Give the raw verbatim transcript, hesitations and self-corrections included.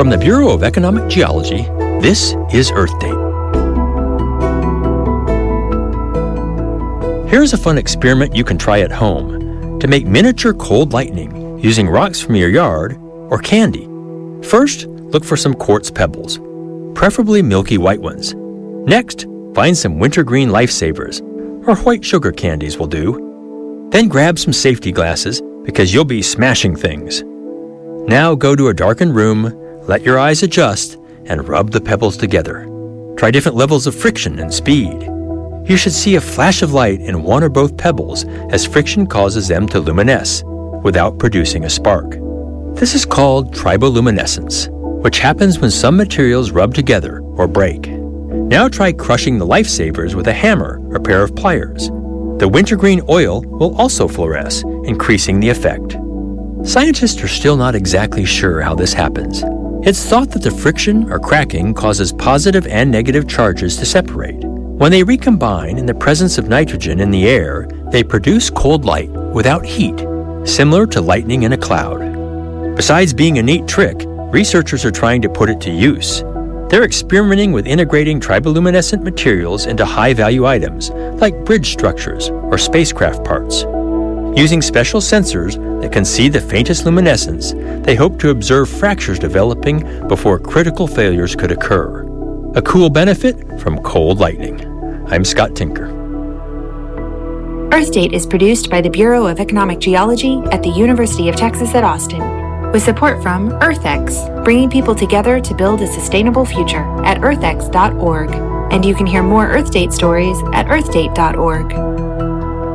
From the Bureau of Economic Geology, this is Earth Date. Here's a fun experiment you can try at home to make miniature cold lightning using rocks from your yard or candy. First, look for some quartz pebbles, preferably milky white ones. Next, find some wintergreen lifesavers, or white sugar candies will do. Then grab some safety glasses because you'll be smashing things. Now go to a darkened room, let your eyes adjust, and rub the pebbles together. Try different levels of friction and speed. You should see a flash of light in one or both pebbles as friction causes them to luminesce without producing a spark. This is called triboluminescence, which happens when some materials rub together or break. Now try crushing the lifesavers with a hammer or pair of pliers. The wintergreen oil will also fluoresce, increasing the effect. Scientists are still not exactly sure how this happens. It's thought that the friction or cracking causes positive and negative charges to separate. When they recombine in the presence of nitrogen in the air, they produce cold light without heat, similar to lightning in a cloud. Besides being a neat trick, researchers are trying to put it to use. They're experimenting with integrating triboluminescent materials into high-value items, like bridge structures or spacecraft parts. Using special sensors that can see the faintest luminescence, they hope to observe fractures developing before critical failures could occur. A cool benefit from cold lightning. I'm Scott Tinker. Earth Date is produced by the Bureau of Economic Geology at the University of Texas at Austin, with support from EarthX, bringing people together to build a sustainable future at earth x dot org. And you can hear more Earth Date stories at earth date dot org.